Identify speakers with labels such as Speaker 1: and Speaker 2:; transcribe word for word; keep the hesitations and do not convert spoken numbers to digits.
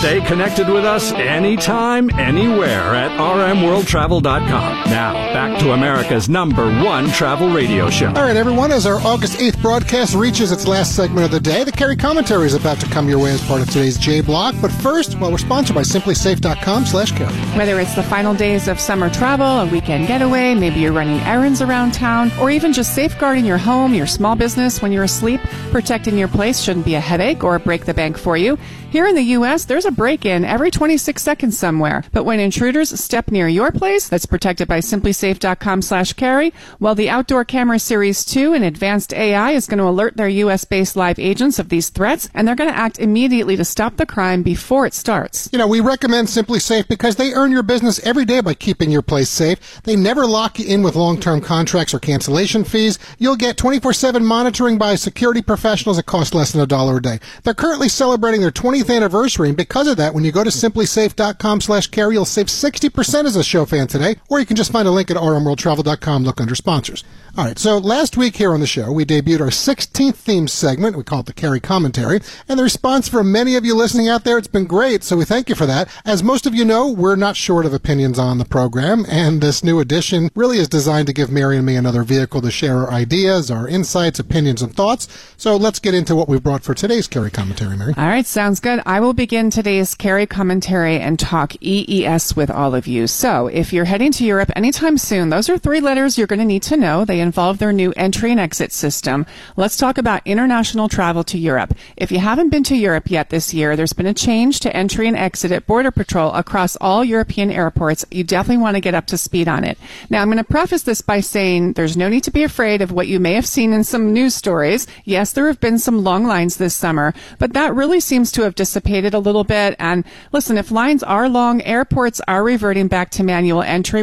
Speaker 1: Stay connected with us anytime, anywhere at r m world travel dot com. Now, back to America's number one travel radio show.
Speaker 2: All right, everyone, as our August eighth broadcast reaches its last segment of the day, the Carey Commentary is about to come your way as part of today's J-Block. But first, well, we're sponsored by simply safe dot com slash Carey.
Speaker 3: Whether it's the final days of summer travel, a weekend getaway, maybe you're running errands around town, or even just safeguarding your home, your small business when you're asleep, protecting your place shouldn't be a headache or break the bank for you. Here in the U S, there's a break-in every twenty-six seconds somewhere. But when intruders step near your place, that's protected by simply safe dot com slash Carey, well, the Outdoor Camera Series two and advanced A I is going to alert their U S-based live agents of these threats, and they're going to act immediately to stop the crime before it starts.
Speaker 2: You know, we recommend SimpliSafe because they earn your business every day by keeping your place safe. They never lock you in with long-term contracts or cancellation fees. You'll get twenty-four seven monitoring by security professionals that cost less than a dollar a day. They're currently celebrating their twentieth anniversary, and because of that, when you go to simply safe dot com slash Carey, you'll save sixty percent as a show fan today, or you can just find a link at r m world travel dot com, look under sponsors. All right, so last week here on the show, we debuted our sixteenth theme segment. We call it the Carey Commentary, and the response from many of you listening out there, it's been great, so we thank you for that. As most of you know, we're not short of opinions on the program, and this new edition really is designed to give Mary and me another vehicle to share our ideas, our insights, opinions, and thoughts. So let's get into what we've brought for today's Carey Commentary, Mary.
Speaker 3: All right, sounds good. I will begin today's Carey Commentary and talk E E S with all of you. So if you're heading to Europe anytime soon, those are three letters you're going to need to know. They involve their new entry and exit system. Let's talk about international travel to Europe. If you haven't been to Europe yet this year, there's been a change to entry and exit at Border Patrol across all European airports. You definitely want to get up to speed on it. Now, I'm going to preface this by saying there's no need to be afraid of what you may have seen in some news stories. Yes, there have been some long lines this summer, but that really seems to have dissipated a little bit. And listen, if lines are long, airports are reverting back to manual entry.